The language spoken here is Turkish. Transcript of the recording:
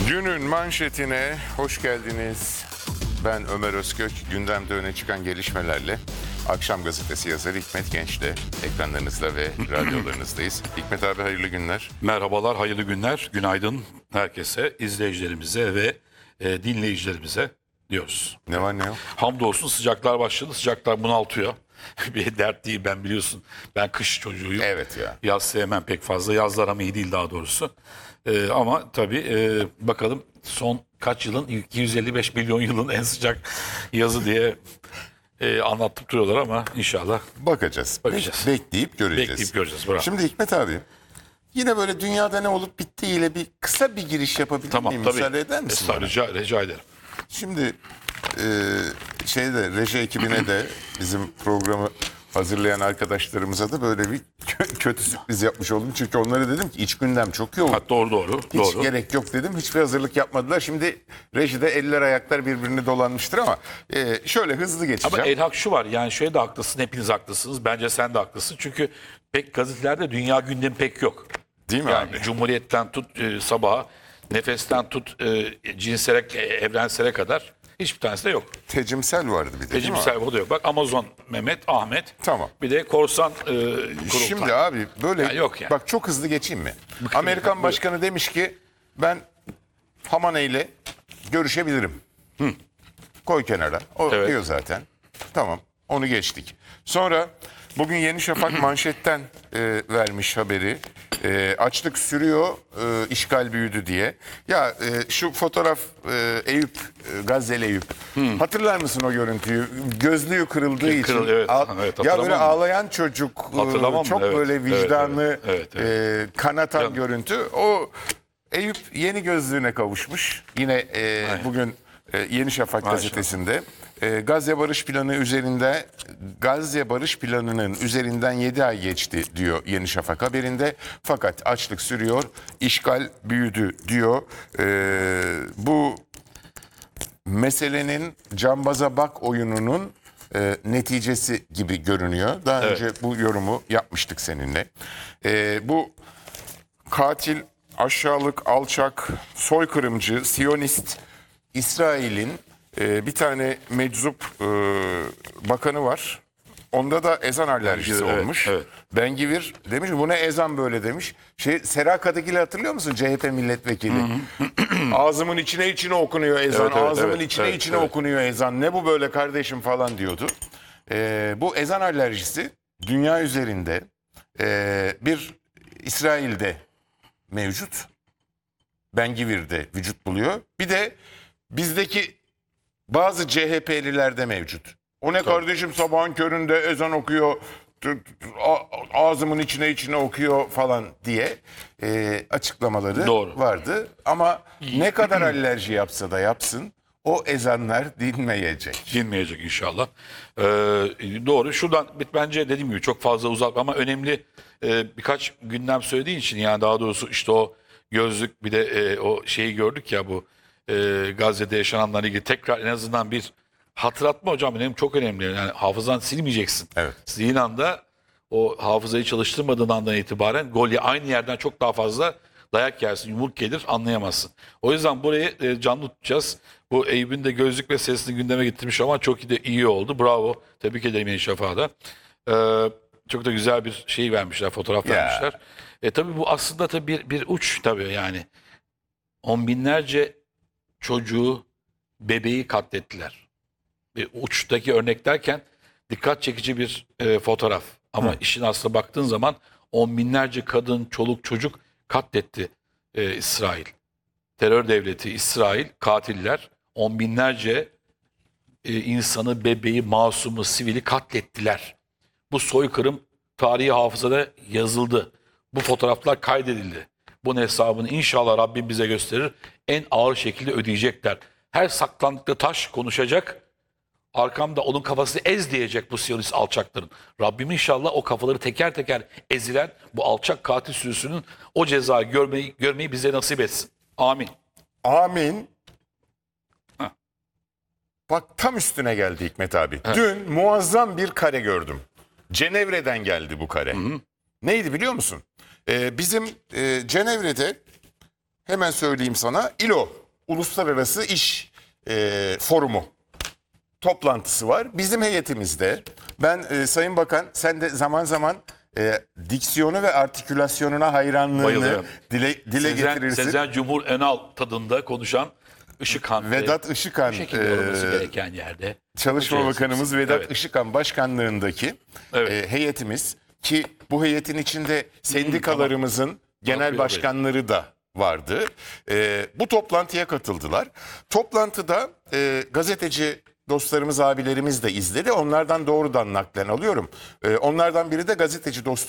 Günün manşetine hoş geldiniz. Ben Ömer Özkök. Gündemde öne çıkan gelişmelerle Akşam Gazetesi yazarı Hikmet Genç'le ekranlarınızda ve radyolarınızdayız. Hikmet abi hayırlı günler. Merhabalar, hayırlı günler, günaydın herkese, izleyicilerimize ve dinleyicilerimize diyoruz. Ne var ne yok? Hamdolsun sıcaklar başladı, sıcaklar bunaltıyor. Bir dert değil, ben biliyorsun. Ben kış çocuğuyum. Evet ya. Yaz sevmem pek fazla, yazlar ama iyi değil daha doğrusu. Ama tabii bakalım son kaç yılın, 255 milyon yılın en sıcak yazı diye anlatıp duruyorlar ama inşallah Bakacağız. Bakacağız. Bekleyip göreceğiz. bekleyip göreceğiz. Bravo. Şimdi Hikmet abi yine böyle dünyada ne olup bittiğiyle bir kısa bir giriş yapabilir Tamam, miyim? tabii. Müsaade eder misin bana? Rica ederim. Şimdi reji ekibine de bizim programı hazırlayan arkadaşlarımıza da böyle bir kötü sürpriz yapmış oldum. Çünkü onlara dedim ki iç gündem çok yoğun. Doğru. Hiç gerek yok dedim. Hiçbir hazırlık yapmadılar. Şimdi rejide eller ayaklar birbirine dolanmıştır ama şöyle hızlı geçeceğim. Ama Elhak şu var, yani şöyle de haklısın, hepiniz haklısınız. Bence sen de haklısın. Çünkü pek gazetelerde dünya gündemi pek yok. Değil mi Yani abi? Cumhuriyet'ten tut sabaha, Nefes'ten tut cinsele, evrensele kadar hiçbir tanesi de yok. Tecimsel vardı bir de değil mi abi? Tecrübesel o da yok. Bak Amazon, Mehmet, Ahmet. Tamam. Bir de Korsan Kurultay. Şimdi abi böyle Ya yok yani. bak çok hızlı geçeyim mi? Buyurun. Amerikan başkanı demiş ki ben Hamane ile görüşebilirim. Koy kenara. O Evet. diyor zaten. Tamam. Onu geçtik. Sonra bugün Yeni Şafak manşetten vermiş haberi. Açlık sürüyor, işgal büyüdü diye. Ya şu fotoğraf Eyüp, Gazze'li Eyüp. Hatırlar mısın o görüntüyü? Gözlüğü kırıldığı için. Evet, evet, ya hatırlamam böyle mı? ağlayan çocuk, Hatırlamam mı? çok Evet, böyle vicdanlı, evet. kanatan Ya. görüntü. O Eyüp yeni gözlüğüne kavuşmuş. Yine bugün Yeni Şafak gazetesinde. Gazze Barış Planı'nın üzerinden 7 ay geçti diyor Yeni Şafak haberinde. Fakat açlık sürüyor, işgal büyüdü diyor. Bu meselenin cambaza bak oyununun neticesi gibi görünüyor. Daha önce bu yorumu yapmıştık seninle. Bu katil, aşağılık, alçak, soykırımcı, Siyonist İsrail'in bir tane meczup bakanı var. Onda da ezan alerjisi Evet, olmuş. evet. Ben-Gvir demiş bu ne ezan böyle demiş. Sera Kadıgil'i hatırlıyor musun? CHP milletvekili. Ağzımın içine okunuyor ezan. Evet, Ağzımın içine evet. okunuyor ezan. Ne bu böyle kardeşim falan diyordu. Bu ezan alerjisi dünya üzerinde bir İsrail'de mevcut. Ben-Gvir'de vücut buluyor. Bir de bizdeki bazı CHP'lilerde mevcut. O ne kardeşim sabahın köründe ezan okuyor, ağzımın içine okuyor falan diye açıklamaları Doğru. vardı. Ama ne kadar alerji yapsa da yapsın o ezanlar dinmeyecek. Dinmeyecek inşallah. Doğru. Şuradan bence dediğim gibi çok fazla uzak ama önemli birkaç gündem söylediğin için, yani daha doğrusu işte o gözlük, bir de o şeyi gördük ya, bu Gazze'de yaşananlarla ilgili tekrar en azından bir hatırlatma hocam, benim çok önemli. Yani hafızan silmeyeceksin. Evet. Sildiğin anda, o hafızayı çalıştırmadığın andan itibaren aynı yerden çok daha fazla dayak yersin, yumruk gelir, anlayamazsın. O yüzden burayı canlı tutacağız. Bu Eyüp'ün de gözlük meselesini gündeme getirmiş ama çok iyi oldu. Bravo. Tebrik ederim Yeni Şafak'a da. Çok da güzel bir şey vermişler, fotoğraf vermişler. Tabii bu aslında tabii bir uç tabii yani. On binlerce çocuğu, bebeği katlettiler. Uçtaki örnek derken dikkat çekici bir fotoğraf. Ama işin aslına baktığın zaman on binlerce kadın, çoluk, çocuk katletti İsrail. Terör devleti İsrail, katiller on binlerce insanı, bebeği, masumu, sivili katlettiler. Bu soykırım tarihi hafızada yazıldı. Bu fotoğraflar kaydedildi. Bunun hesabını inşallah Rabbim bize gösterir. En ağır şekilde ödeyecekler. Her saklandıkları taş konuşacak. Arkamda onun kafasını ez diyecek bu Siyonist alçakların. Rabbim inşallah o kafaları teker teker ezilen bu alçak katil sürüsünün o cezayı görmeyi bize nasip etsin. Amin. Amin. Heh. Bak tam üstüne geldi Hikmet abi. Dün muazzam bir kare gördüm. Cenevre'den geldi bu kare. Neydi biliyor musun? Bizim Cenevre'de hemen söyleyeyim sana. İLO, Uluslararası İş Forumu toplantısı var. Bizim heyetimizde ben Sayın Bakan, sen de zaman zaman diksiyonu ve artikülasyonuna hayranlığını Bayılıyorum. dile getirirsin. Sezen Cumhur Önal tadında konuşan Işıkhan. Vedat Işıkhan, bu şekilde olması gereken yerde. Çalışma Konuşuyoruz. Bakanımız Vedat Evet. Işıkhan başkanlığındaki Evet. heyetimiz, ki bu heyetin içinde sendikalarımızın genel Bakıyor başkanları da vardı. Bu toplantıya katıldılar. Toplantıda gazeteci dostlarımız, abilerimiz de izledi. Onlardan doğrudan naklen alıyorum. Onlardan biri de gazeteci dostu